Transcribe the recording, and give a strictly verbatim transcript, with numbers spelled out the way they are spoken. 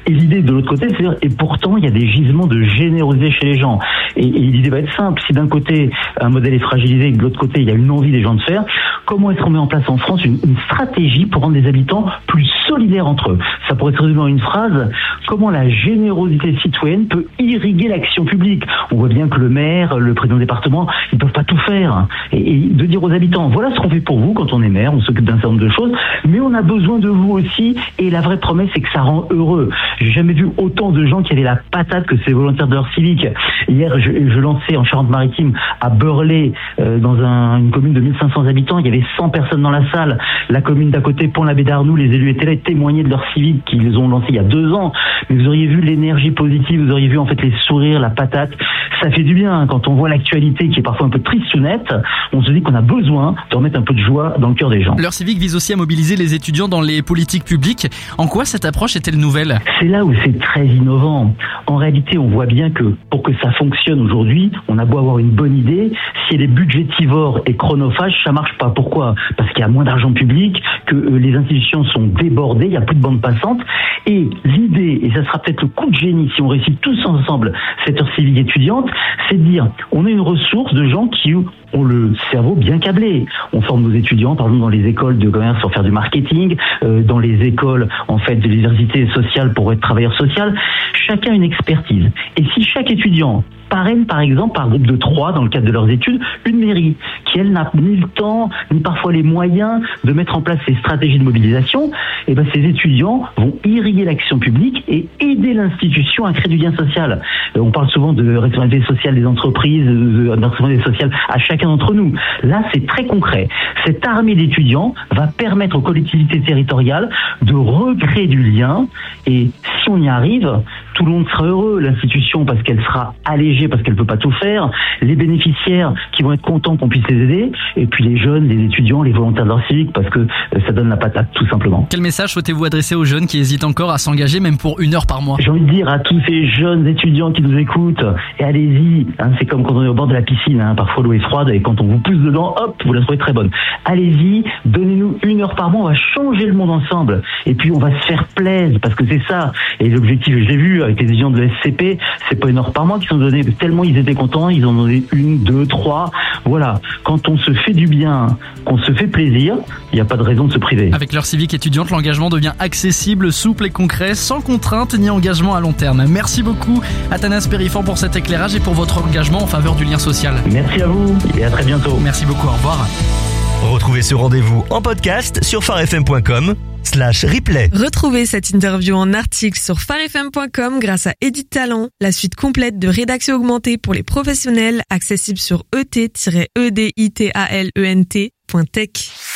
Et l'idée de l'autre côté, c'est dire, et pourtant, il y a des gisements de générosité chez les gens. Et, et l'idée va être simple. Si d'un côté, un modèle est fragilisé et de l'autre côté, il y a une envie des gens de faire, comment est-ce qu'on met en place en France une, une stratégie pour rendre les habitants plus solidaires entre eux? Ça pourrait se résumer en une phrase: comment la générosité citoyenne peut irriguer l'action publique? On voit bien que le maire, le président du département, ils ne peuvent pas tout faire. Et, et de dire aux habitants, voilà ce qu'on fait pour vous quand on est maire, on s'occupe d'un certain nombre de choses, mais on a besoin de vous aussi. Et la vraie promesse, c'est que ça rend heureux. J'ai jamais vu autant de gens qui avaient la patate que ces volontaires d'heure civique. Hier, je, je lançais en Charente-Maritime, à Beurlé, euh, dans un, une commune de mille cinq cents habitants, il y avait cent personnes dans la salle. La commune d'à côté, Pont-l'Abbé d'Arnoux, les élus étaient là et témoignaient de leur civique qu'ils ont lancé il y a deux ans. Mais vous auriez vu l'énergie positive, vous auriez vu en fait les sourires, la patate. Ça fait du bien. Quand on voit l'actualité qui est parfois un peu tristounette, on se dit qu'on a besoin de remettre un peu de joie dans le cœur des gens. L'heure civique vise aussi à mobiliser les étudiants dans les politiques publiques. En quoi cette approche est-elle nouvelle? C'est là où c'est très innovant. En réalité, on voit bien que pour que ça fonctionne aujourd'hui, on a beau avoir une bonne idée, si elle est budgétivore et chronophage, ça marche pas. Pourquoi? Parce qu'il y a moins d'argent public, que euh, les institutions sont débordées, il y a plus de bande passante. Et l'idée, et ça sera peut-être le coup de génie si on réussit tous ensemble cette heure civique étudiante, c'est de dire, on a une ressource de gens qui ont le cerveau bien câblé. On forme nos étudiants, par exemple, dans les écoles de commerce pour faire du marketing, euh, dans les écoles, en fait, de l'université sociale pour être travailleur social. Chacun a une expertise. Et si chaque étudiant parraine, par exemple, par groupe de trois, dans le cadre de leurs études, une mairie qui, elle, n'a ni le temps, ni parfois les moyens de mettre en place ces stratégies de mobilisation, et ben, ces étudiants vont irriguer l'action publique et aider l'institution à créer du lien social. Euh, on parle souvent de responsabilité sociale des entreprises, de, de responsabilité sociale à chacun d'entre nous. Là, c'est très concret. Cette armée d'étudiants va permettre aux collectivités territoriales de recréer du lien, et si on y arrive, tout le monde sera heureux. L'institution, parce qu'elle sera allégée, parce qu'elle ne peut pas tout faire, les bénéficiaires qui vont être contents qu'on puisse les aider, et puis les jeunes, les étudiants, les volontaires d'heure civique, parce que ça donne la patate, tout simplement. Quel message souhaitez-vous adresser aux jeunes qui hésitent encore à s'engager, même pour une heure par mois? J'ai envie de dire à tous ces jeunes étudiants qui nous écoutent, et allez-y, hein, c'est comme quand on est au bord de la piscine, hein, parfois l'eau est froide, et quand on vous pousse dedans, hop, vous la trouvez très bonne. Allez-y, donnez-nous une heure par mois, on va changer le monde ensemble, et puis on va se faire plaisir, parce que c'est ça, et l'objectif, je l'ai vu, avec les étudiants de l'E S C P, c'est pas une heure par mois qu'ils ont donné, tellement ils étaient contents, ils en ont donné une, deux, trois, voilà. Quand on se fait du bien, qu'on se fait plaisir, il n'y a pas de raison de se priver. Avec l'heure civique étudiante, l'engagement devient accessible, souple et concret, sans contrainte ni engagement à long terme. Merci beaucoup Athanas Périfan pour cet éclairage et pour votre engagement en faveur du lien social. Merci à vous et à très bientôt. Merci beaucoup, au revoir. Retrouvez ce rendez-vous en podcast sur farfm point com slash replay. Retrouvez cette interview en article sur farfm point com grâce à Edit Talent, la suite complète de rédaction augmentée pour les professionnels, accessible sur e t tiret e d i t a l e n t point tech.